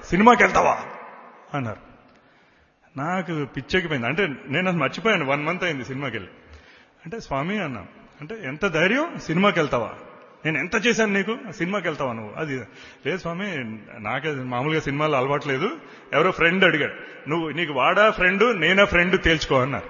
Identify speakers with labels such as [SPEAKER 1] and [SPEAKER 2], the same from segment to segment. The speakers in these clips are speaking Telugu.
[SPEAKER 1] సినిమాకి వెళ్తావా అన్నారు. నాకు పిచ్చెక్కిపోయింది. అంటే నేను అది మర్చిపోయాను. 1 month అయింది సినిమాకి వెళ్ళి. అంటే స్వామి అన్నాం, అంటే ఎంత ధైర్యం, సినిమాకి వెళ్తావా, నేను ఎంత చేశాను నీకు, సినిమాకి వెళ్తావా నువ్వు? అది లేదు స్వామి, నాకే మామూలుగా సినిమాలు అలవాట్లేదు, ఎవరో ఫ్రెండ్ అడిగాడు, నువ్వు నీకు వాడా ఫ్రెండ్ నేనా ఫ్రెండ్ తేల్చుకో అన్నారు.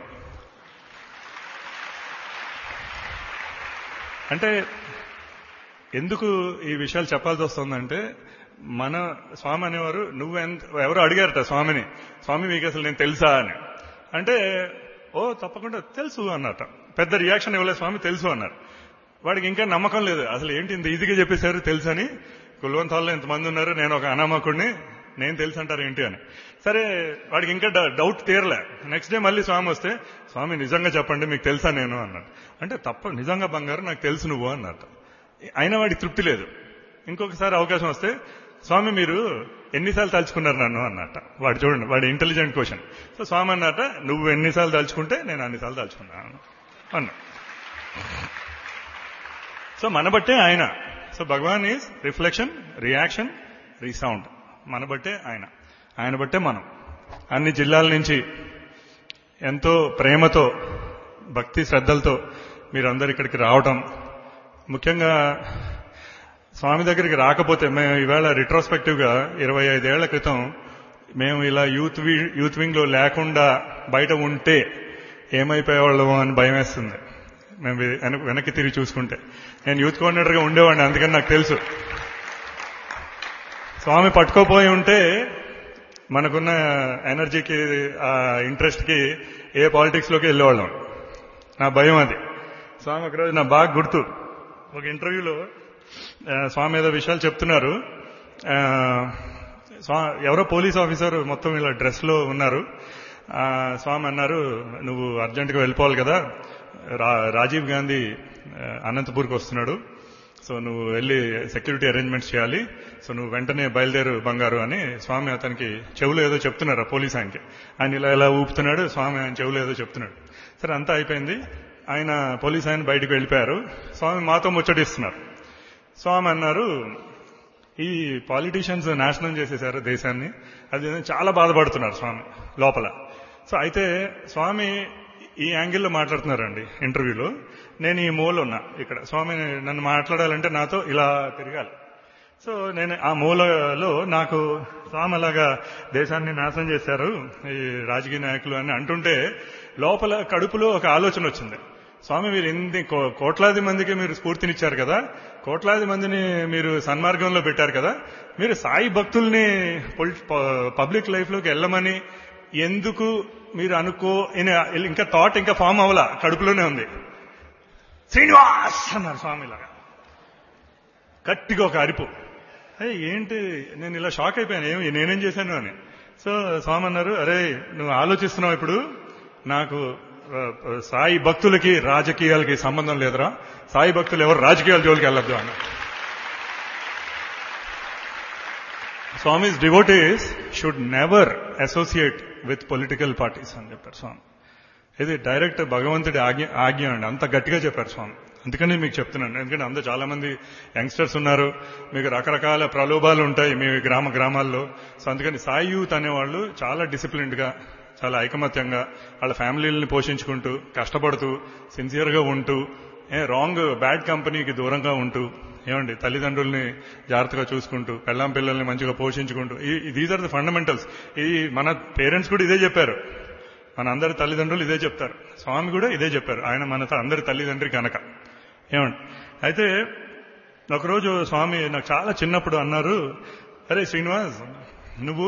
[SPEAKER 1] అంటే ఎందుకు ఈ విషయాలు చెప్పాల్సి వస్తుందంటే, మన స్వామి అనేవారు, ఎవరో అడిగారట స్వామిని, స్వామి మీకు అసలు నేను తెలుసా అని. అంటే ఓ తప్పకుండా తెలుసు అన్నట. పెద్ద రియాక్షన్ ఇవ్వలేదు స్వామి, తెలుసు అన్నారు. వాడికి ఇంకా నమ్మకం లేదు, అసలు ఏంటి ఇంత ఈజీగా చెప్పేశారు తెలుసు అని, కుల్వంతాల్లో ఎంతమంది ఉన్నారు, నేను ఒక అనామకుడిని, నేను తెలుసు అంటారు ఏంటి అని. సరే వాడికి ఇంకా డౌట్ తీరలే. నెక్స్ట్ డే మళ్ళీ స్వామి వస్తే, స్వామి నిజంగా చెప్పండి మీకు తెలుసా నేను అన్నాడు. అంటే తప్ప నిజంగా బంగారు నాకు తెలుసు నువ్వు అన్నట్టు. అయినా వాడికి తృప్తి లేదు. ఇంకొకసారి అవకాశం వస్తే, స్వామి మీరు ఎన్నిసార్లు తలుచుకున్నారు నన్ను అన్నట్ట. వాడు చూడండి, వాడి ఇంటెలిజెంట్ క్వశ్చన్. సో స్వామి అన్నట్ట, నువ్వు ఎన్నిసార్లు తలుచుకుంటే నేను అన్నిసార్లు తలుచుకున్నాను అన్నా. సో మన బట్టే ఆయన. So Bhagavan is reflection, reaction, resound. మన బట్టే ఆయన, ఆయన బట్టే మనం. అన్ని జిల్లాల నుంచి ఎంతో ప్రేమతో, భక్తి శ్రద్ధలతో మీరందరూ ఇక్కడికి రావటం, ముఖ్యంగా స్వామి దగ్గరికి రాకపోతే, మేము ఈవేళ రిట్రోస్పెక్టివ్ గా 25 ఏళ్ల క్రితం మేము ఇలా యూత్ వింగ్ లో లేకుండా బయట ఉంటే ఏమైపోయేవాళ్ళమో అని భయం వేస్తుంది. మేము వెనక్కి తిరిగి చూసుకుంటే, నేను యూత్ కోఆర్డినేటర్ గా ఉండేవాడిని, అందుకని నాకు తెలుసు. స్వామి పట్టుకోపోయి ఉంటే మనకున్న ఎనర్జీకి, ఆ ఇంట్రెస్ట్ కి ఏ పాలిటిక్స్ లోకి వెళ్ళేవాళ్ళం. నా భయం అది. స్వామి ఒకరోజు నా బాగా గుర్తు, ఒక ఇంటర్వ్యూలో స్వామి ఏదో విషయాలు చెప్తున్నారు. ఎవరో పోలీస్ ఆఫీసర్ మొత్తం ఇలా డ్రెస్ లో ఉన్నారు. స్వామి అన్నారు, నువ్వు అర్జెంటుగా వెళ్ళిపోవాలి కదా, రాజీవ్ గాంధీ అనంతపూర్కి వస్తున్నాడు, సో నువ్వు వెళ్ళి సెక్యూరిటీ అరేంజ్మెంట్స్ చేయాలి, సో నువ్వు వెంటనే బయలుదేరు బంగారు అని స్వామి అతనికి చెవులో ఏదో చెప్తున్నారు. పోలీస్ ఆయనకి, ఆయన ఇలా ఇలా ఊపుతున్నాడు, స్వామి ఆయన చెవులో ఏదో చెప్తున్నాడు. సరే అంతా అయిపోయింది, ఆయన పోలీస్ ఆయన బయటకు వెళ్ళిపోయారు. స్వామి మాతో ముచ్చటిస్తున్నారు. స్వామి అన్నారు, ఈ పాలిటీషియన్స్ నాశనం చేసేశారు దేశాన్ని, అది చాలా బాధపడుతున్నారు స్వామి లోపల. సో అయితే స్వామి ఈ యాంగిల్లో మాట్లాడుతున్నారండి ఇంటర్వ్యూలో. నేను ఈ మూల ఉన్నా ఇక్కడ, స్వామి నన్ను మాట్లాడాలంటే నాతో ఇలా తిరగాలి. సో నేను ఆ మూలలో, నాకు స్వామి అలాగా దేశాన్ని నాశనం చేశారు ఈ రాజకీయ నాయకులు అని అంటుంటే, లోపల కడుపులో ఒక ఆలోచన వచ్చింది. స్వామి మీరు ఇన్ని కోట్లాది మందికి మీరు స్ఫూర్తినిచ్చారు కదా, కోట్లాది మందిని మీరు సన్మార్గంలో పెట్టారు కదా, మీరు సాయి భక్తుల్ని పబ్లిక్ లైఫ్ లోకి వెళ్ళమని ఎందుకు మీరు ఇంకా థాట్ ఇంకా ఫామ్ అవ్వలా, కడుపులోనే ఉంది. శ్రీనివాస్ అన్నారు స్వామి ఇలాగా గట్టిగా ఒక అరుపు. ఏంటి, నేను ఇలా షాక్ అయిపోయాను, నేనేం చేశాను అని. సో స్వామి అన్నారు, అరే నువ్వు ఆలోచిస్తున్నావు ఇప్పుడు, నాకు సాయి భక్తులకి రాజకీయాలకి సంబంధం లేదురా, సాయి భక్తులు ఎవరు రాజకీయాల జోలికి వెళ్ళొద్దు అని. Swami's devotees should never associate with political parties అని చెప్పారు స్వామి. ఇది డైరెక్ట్ భగవంతుడి ఆజ్ఞ అండి, అంత గట్టిగా చెప్పారు స్వామి. అందుకని మీకు చెప్తున్నాను, ఎందుకంటే అందరూ చాలా మంది యంగ్స్టర్స్ ఉన్నారు, మీకు రకరకాల ప్రలోభాలు ఉంటాయి మీ గ్రామాల్లో. సో అందుకని సాయి యూత్ అనేవాళ్ళు చాలా డిసిప్లిన్డ్ గా, చాలా ఐకమత్యంగా వాళ్ళ ఫ్యామిలీలని పోషించుకుంటూ, కష్టపడుతూ, సిన్సియర్ గా ఉంటూ, బ్యాడ్ కంపెనీకి దూరంగా ఉంటూ, ఏమండి తల్లిదండ్రుల్ని జాగ్రత్తగా చూసుకుంటూ, పెళ్ళాం పిల్లల్ని మంచిగా పోషించుకుంటూ, దీస్ ఆర్ ద ఫండమెంటల్స్. మన పేరెంట్స్ కూడా ఇదే చెప్పారు, మన అందరి తల్లిదండ్రులు ఇదే చెప్తారు, స్వామి కూడా ఇదే చెప్పారు, ఆయన మన అందరి తల్లిదండ్రి కనుక. ఏమండి అయితే ఒకరోజు స్వామి నాకు చాలా చిన్నప్పుడు అన్నారు, అరే శ్రీనివాస్ నువ్వు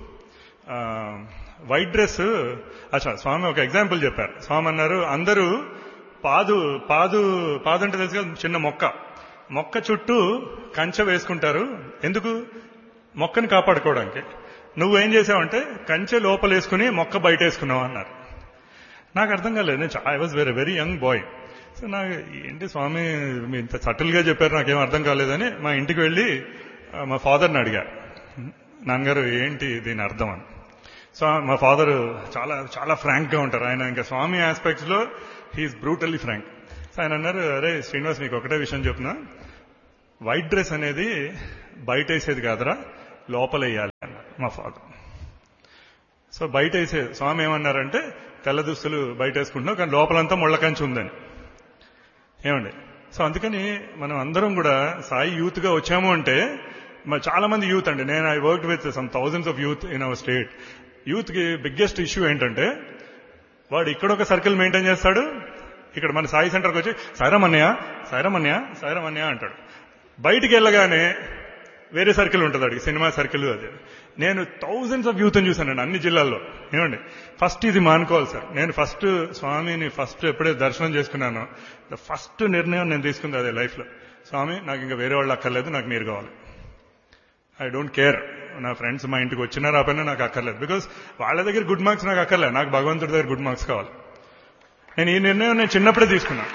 [SPEAKER 1] వైట్ డ్రెస్, స్వామి ఒక ఎగ్జాంపుల్ చెప్పారు. స్వామి అన్నారు, అందరూ పాదు అంటే తెలుసు కదా, చిన్న మొక్క చుట్టూ కంచె వేసుకుంటారు, ఎందుకు, మొక్కని కాపాడుకోవడానికి. నువ్వేం చేసావంటే కంచె లోపలేసుకుని మొక్క బయట వేసుకున్నావు అన్నారు. నాకు అర్థం కాలేదు, I was very young boy. So నాకు ఏంటి స్వామి మీ ఇంత సటిల్ గా చెప్పారు, నాకేం అర్థం కాలేదని మా ఇంటికి వెళ్లి మా ఫాదర్ని అడిగా, నాన్నగారు ఏంటి దీని అర్థం అని. సో మా ఫాదర్ చాలా చాలా ఫ్రాంక్ గా ఉంటారు ఆయన, ఇంకా స్వామి ఆస్పెక్ట్స్ లో హీఈస్ బ్రూటల్లీ ఫ్రాంక్. సో ఆయన అన్నారు, అరే శ్రీనివాస్ నీకు ఒకటే విషయం చెప్తున్నా, వైట్ డ్రెస్ అనేది బయట వేసేది కాదురా, లోపల వేయాలి అన్నారు మా ఫాదర్. సో బయట వేసే స్వామి ఏమన్నారంటే తెల్ల దుస్తులు బయట వేసుకుంటున్నాం కానీ లోపలంతా ముళ్ళ కంచి ఉందని. ఏమండి? సో అందుకని మనం అందరం కూడా సాయి యూత్ గా వచ్చాము అంటే, చాలా మంది యూత్ అండి, నేను I work with some thousands of youth in our state. Youth కి బిగ్గెస్ట్ ఇష్యూ ఏంటంటే, వాడు ఇక్కడ ఒక సర్కిల్ మెయింటైన్ చేస్తాడు, ఇక్కడ మన సాయి సెంటర్కి వచ్చి సాయిరామన్య సాయిరామన్య సాయిరామన్య అంటాడు. బయటికి వెళ్ళగానే వేరే సర్కిల్ ఉంటుంది, అడిగి సినిమా సర్కిల్ అది. నేను థౌజండ్స్ ఆఫ్ యూత్ అని చూశానండి అన్ని జిల్లాల్లో. ఏమండి? ఫస్ట్ ఇది మానుకోవాలి సార్. నేను ఫస్ట్ స్వామిని ఎప్పుడైతే దర్శనం చేసుకున్నానో ఫస్ట్ నిర్ణయం నేను తీసుకుంది అదే లైఫ్ లో. స్వామి నాకు ఇంకా వేరే వాళ్ళు అక్కర్లేదు, నాకు మీరు కావాలి. ఐ డోంట్ కేర్ నా ఫ్రెండ్స్ మా ఇంటికి వచ్చినా రాపోయినా నాకు అక్కర్లేదు. బికాస్ వాళ్ళ దగ్గర గుడ్ మార్క్స్ నాకు అక్కర్లేదు, నాకు భగవంతుడి దగ్గర గుడ్ మార్క్స్ కావాలి. నేను ఈ నిర్ణయం చిన్నప్పుడే తీసుకున్నాను.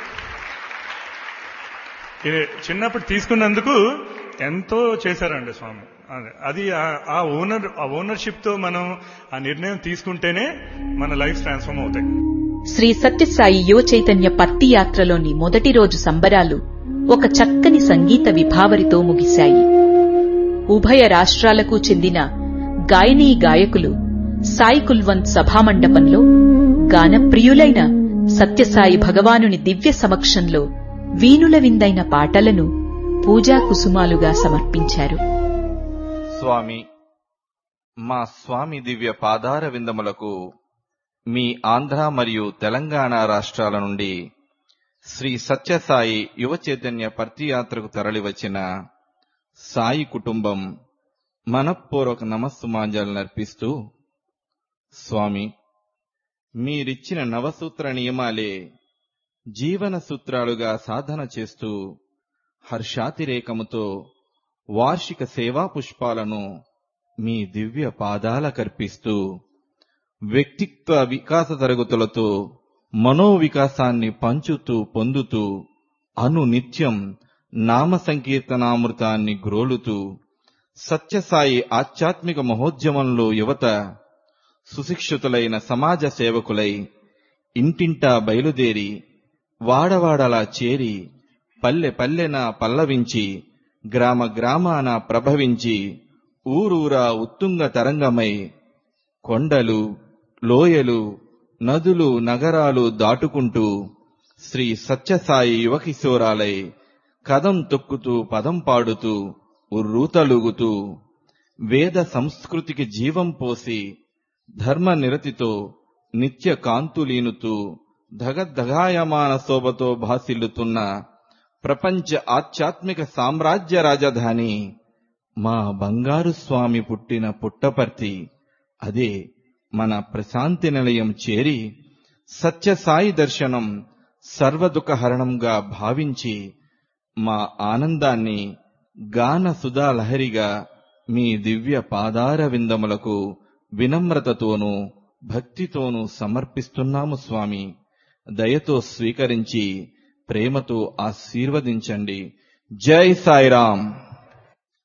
[SPEAKER 1] ఇది చిన్నప్పుడు తీసుకున్నందుకు ఎంతో చేశారండి స్వామి. అది ఆ ఓనర్షిప్ తో మనం ఆ నిర్ణయం తీసుకుంటేనే మన లైఫ్ ట్రాన్స్ఫార్మ్ అవుతాయి.
[SPEAKER 2] శ్రీ సత్యసాయి యువ చైతన్య పత్తి యాత్రలోని మొదటి రోజు సంబరాలు ఒక చక్కని సంగీత విభావరితో ముగిశాయి. ఉభయ రాష్ట్రాలకు చెందిన గాయనీ గాయకులు సాయి కుల్వంత్ సభామండపంలో గానప్రియులైన సత్యసాయి భగవానుని దివ్య సమక్షంలో వీణుల విందైన పాటలను పూజా కుసుమాలుగా సమర్పించారు.
[SPEAKER 3] స్వామి, మా స్వామి దివ్య పాదార విందములకు మీ ఆంధ్ర మరియు తెలంగాణ రాష్ట్రాల నుండి శ్రీ సత్యసాయి యువ చైతన్య పత్తియాత్రకు తరలివచ్చిన సాయి కుటుంబం మనఃపూర్వక నమస్సుమాంజలునర్పిస్తూ, స్వామి, మీరిచ్చిన నవసూత్ర నియమాలే జీవన సూత్రాలుగా సాధన చేస్తూ హర్షాతిరేకముతో వార్షిక సేవా పుష్పాలను మీ దివ్య పాదాలకర్పిస్తూ వ్యక్తిత్వ వికాస తరగతులతో మనోవికాసాన్ని పంచుతూ పొందుతూ అనునిత్యం నామ సంకీర్తనామృతాన్ని గ్రోలుతూ సత్యసాయి ఆధ్యాత్మిక మహోద్యమంలో యువత సుశిక్షితులైన సమాజ సేవకులై ఇంటింటా బయలుదేరి వాడవాడలా చేరి పల్లె పల్లెన పల్లవించి గ్రామ గ్రామాన ప్రభవించి ఊరూరా ఉత్తుంగ తరంగమై కొండలు లోయలు నదులు నగరాలు దాటుకుంటూ శ్రీ సత్యసాయి యువకిశోరాలై కదం తొక్కుతూ పదం పాడుతూ ఉర్రూతలుగుతూ వేద సంస్కృతికి జీవం పోసి ధర్మ నిరతితో నిత్య కాంతులీనుతూ ధగద్ధగాయమాన శోభతో భాసిల్లుతున్న ప్రపంచ ఆధ్యాత్మిక సామ్రాజ్య రాజధాని మా బంగారు స్వామి పుట్టిన పుట్టపర్తి, అదే మన ప్రశాంతి నిలయం చేరి సత్యసాయి దర్శనం సర్వదుఃఖహరణంగా భావించి మా ఆనందాన్ని గాన సుధాలహరిగా మీ దివ్య పాదార విందములకు వినమ్రతతోనూ భక్తితోనూ సమర్పిస్తున్నాము స్వామి. దయతో స్వీకరించి ప్రేమతో ఆశీర్వదించండి. జై సాయిరాం.